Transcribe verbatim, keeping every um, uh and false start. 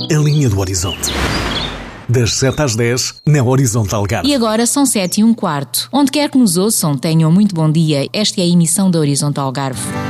A linha do horizonte. Das sete às dez, na Horizonte Algarve. E agora são sete e um quarto. Onde quer que nos ouçam, tenham muito bom dia. Esta é a emissão da Horizonte Algarve.